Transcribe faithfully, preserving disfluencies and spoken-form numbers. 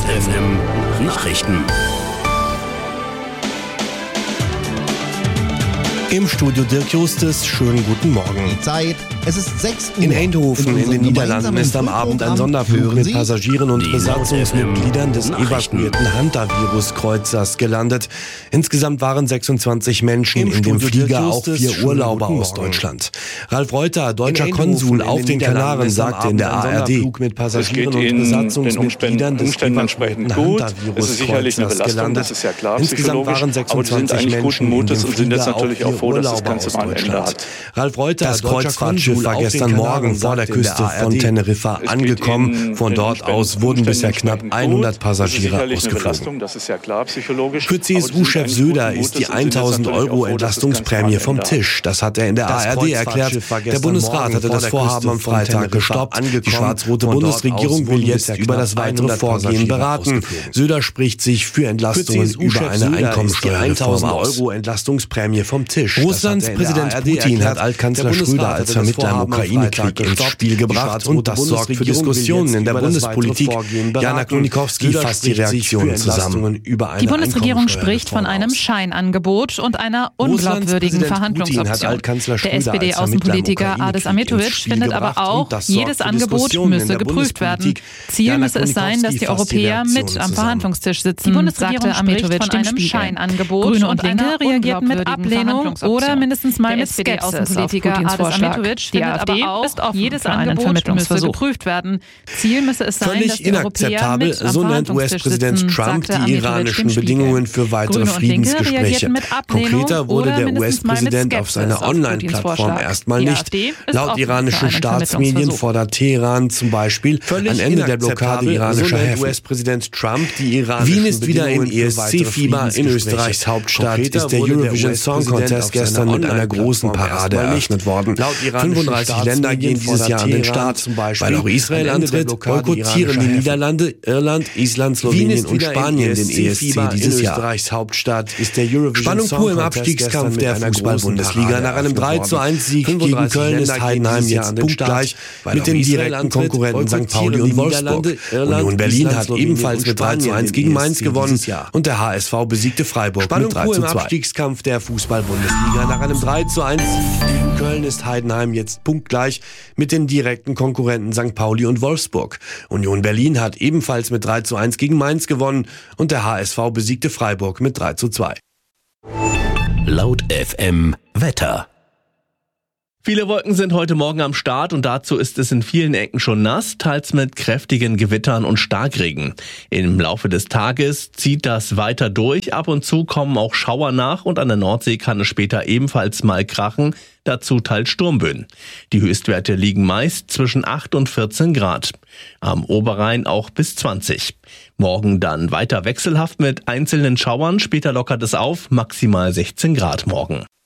F M Nachrichten. Im Studio Dirk Justus, schönen guten Morgen. Die Zeit, es ist sechs Uhr. In Eindhoven in den Niederlanden ist am Abend ein Sonderflug mit Passagieren und Besatzungsmitgliedern des evakuierten Hunter-Virus-Kreuzers gelandet. Insgesamt waren sechsundzwanzig Menschen in dem Flieger, auch vier Urlauber aus Deutschland. Ralf Reuter, deutscher Konsul auf den Kanaren, sagte in der A R D, mit Passagieren und Besatzungsmitgliedern des evakuierten Hunter-Virus-Kreuzers gelandet. Insgesamt waren sechsundzwanzig Menschen in dem Flieger, auch vier Urlauber aus Deutschland. Ralf Reuter, das Kreuzfahrtschiff war gestern Morgen vor der Küste von Teneriffa angekommen. Von dort aus wurden bisher knapp hundert Passagiere ausgeflogen. Für C S U-Chef Söder ist die tausend Euro Entlastungsprämie vom Tisch. Das hat er in der A R D erklärt. Der Bundesrat hatte das Vorhaben am Freitag gestoppt. Die schwarz-rote Bundesregierung will jetzt über das weitere Vorgehen beraten. Söder spricht sich für Entlastungen über eine Einkommensteuerreform aus. tausend Euro Entlastungsprämie vom Tisch. Russlands Präsident Putin hat Altkanzler Schröder als Vermittler im Ukraine-Krieg ins Spiel gebracht und das sorgt für Diskussionen in der Bundespolitik. Jana Klonikowski fasst die Reaktionen zusammen. Die Bundesregierung spricht von einem Scheinangebot und einer unglaubwürdigen Verhandlungsoption. Der S P D-Außenpolitiker Adis Ahmetovic findet aber auch, jedes Angebot müsse geprüft werden. Ziel müsse es sein, dass die Europäer mit am Verhandlungstisch sitzen, die Bundesregierung sagte Ahmetovic von einem Scheinangebot. Grüne und Linke reagierten mit Ablehnung oder mindestens mal Der mit S P D-Außenpolitiker Putins Adis Vorschlag. Ahmetovic Die findet AfD aber auch, ist offen jedes für einen Angebot müsse Vermittlungsversuch. geprüft werden. Ziel müsse es sein, Völlig dass die Europäer inakzeptabel, mit am so nennt U Verhandlungstisch S-Präsident sitzen, Trump sagte die Ahmetovic iranischen dem Spiegel. Bedingungen für weitere Grüne und Linke Friedensgespräche. reagierten mit Ablehnung Konkreter wurde oder der mindestens mal mit U S-Präsident auf Skepsis seiner auf Putins Online-Plattform Vorschlag. erstmal Die nicht. AfD ist Laut offen für iranischen einen Staatsmedien Vermittlungsversuch. fordert Teheran zum Beispiel ein Ende der Blockade iranischer Häfen. U S-Präsident Trump die iranischen Wien ist wieder in E S C-Fieber. In Österreichs Hauptstadt ist der Eurovision Song Contest gestern mit einer großen Parade eröffnet worden. fünfunddreißig Länder gehen dieses Jahr an den Start. Weil auch Israel antritt, boykottieren die Niederlande, Irland, Island, Slowenien und Spanien den E S C dieses Jahr. Österreichs Hauptstadt ist der Eurovision Spannung pur im Abstiegskampf der Fußball-Bundesliga. Nach einem drei zu eins Sieg gegen Köln ist Heidenheim jetzt punktgleich mit den direkten Konkurrenten Sankt Pauli und Wolfsburg. Union Berlin hat ebenfalls mit drei zu eins gegen Mainz gewonnen und der H S V besiegte Freiburg mit drei zu zwei. Spannung pur im Abstiegskampf der Fußball-Bundesliga. Nach einem drei zu eins gegen Köln ist Heidenheim jetzt punktgleich mit den direkten Konkurrenten Sankt Pauli und Wolfsburg. Union Berlin hat ebenfalls mit drei zu eins gegen Mainz gewonnen und der H S V besiegte Freiburg mit drei zu zwei. Laut F M Wetter. Viele Wolken sind heute Morgen am Start und dazu ist es in vielen Ecken schon nass, teils mit kräftigen Gewittern und Starkregen. Im Laufe des Tages zieht das weiter durch, ab und zu kommen auch Schauer nach und an der Nordsee kann es später ebenfalls mal krachen, dazu teils Sturmböen. Die Höchstwerte liegen meist zwischen acht und vierzehn Grad. Am Oberrhein auch bis zwanzig. Morgen dann weiter wechselhaft mit einzelnen Schauern, später lockert es auf, maximal sechzehn Grad morgen.